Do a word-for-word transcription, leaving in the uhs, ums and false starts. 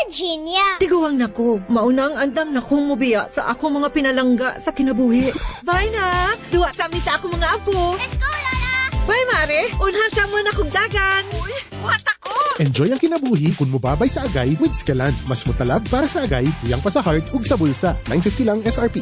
Virginia. Tiguang nako, maunang andam na kong mubiya sa ako mga pinalangga sa kinabuhi. Bye na! Duwa sa amin sa ako mga apo. Let's go, Lola! Bye, Mare! Unhan sa mo na kong dagan. Uy, what ako? Enjoy ang kinabuhi kung mubabay sa agay with Skelan. Mas mutalab para sa agay, tuyang pa sa heart ug sa bulsa. nine fifty lang S R P.